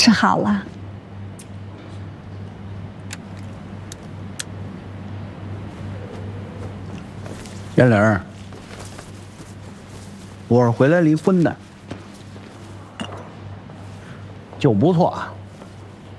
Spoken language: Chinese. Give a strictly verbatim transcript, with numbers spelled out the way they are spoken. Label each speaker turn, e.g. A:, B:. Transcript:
A: 是好了。
B: 燕玲儿，我是回来离婚的，就不错啊。